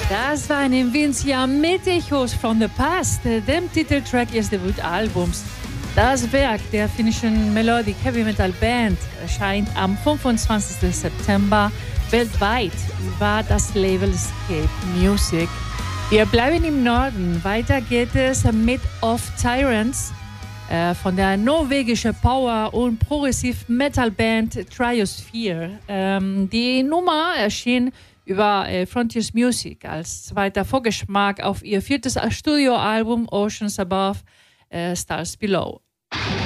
Das war ein Invincia mit Echos from the Past, dem Titeltrack ihres Debütalbums. Das Werk der finnischen Melodic Heavy Metal Band erscheint am 25. September weltweit über das Label Escape Music. Wir bleiben im Norden. Weiter geht es mit Of Tyrants von der norwegischen Power- und Progressiv-Metal-Band Triosphere. Die Nummer erschien über Frontiers Music als zweiter Vorgeschmack auf ihr viertes Studioalbum Oceans Above, Stars Below.